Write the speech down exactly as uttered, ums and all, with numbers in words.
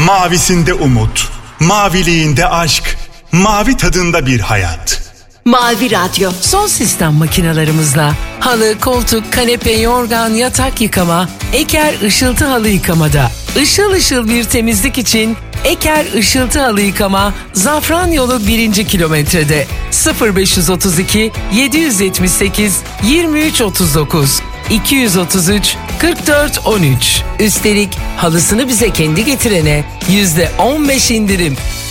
Mavisinde umut, maviliğinde aşk, mavi tadında bir hayat. Mavi Radyo. Son sistem makinalarımızla halı, koltuk, kanepe, yorgan, yatak yıkama, Eker ışıltı halı yıkamada. Işıl ışıl bir temizlik için Eker ışıltı halı yıkama Zafran Yolu birinci kilometrede sıfır beş otuz iki yedi yetmiş sekiz yirmi üç otuz dokuz iki otuz üç kırk dört on üç. Üstelik halısını bize kendi getirene yüzde on beş indirim.